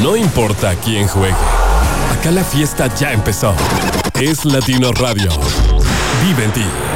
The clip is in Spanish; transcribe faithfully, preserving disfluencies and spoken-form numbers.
No importa quién juegue. Acá la fiesta ya empezó. Es Latino Radio. Vive en ti.